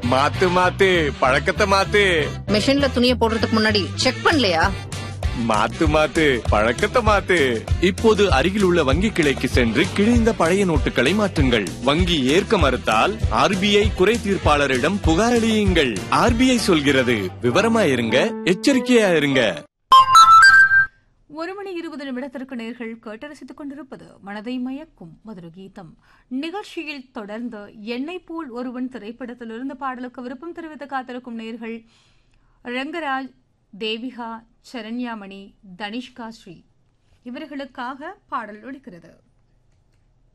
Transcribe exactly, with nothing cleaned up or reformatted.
மாத்து மாத்து பழக்கத்தை மாத்து. மிஷின்ல துணியை போடுறதுக்கு முன்னாடி செக் பண்ணலையா? மாத்து மாத்து பழக்கத்தை மாத்து. இப்போது அருகில் உள்ள வங்கி கிளைக்கு சென்று கிழிந்த பழைய நோட்டுகளை மாற்றுங்கள். வங்கி ஏற்க மறுத்தால் ஆர்பிஐ குறை தீர்ப்பாளரிடம் புகார் அளியுங்கள். ஆர்பிஐ சொல்கிறது, விவரமா இருங்க, எச்சரிக்கையா இருங்க. ஒரு மணி இருபது நிமிடத்திற்கு நேர்கள் கேட்டு ரசித்துக் கொண்டிருப்பது மனதை மயக்கும் மதுர கீதம். நிகழ்ச்சியில் தொடர்ந்து எண்ணெய் போல் ஒருவன் திரைப்படத்திலிருந்து பாடலுக்கு விருப்பம் தெரிவித்து காத்திருக்கும் நேர்கள் ரங்கராஜ், தேவிகா, சரண்யாமணி, தனிஷ்கா ஸ்ரீ. இவர்களுக்காக பாடல் ஒலிக்கிறது.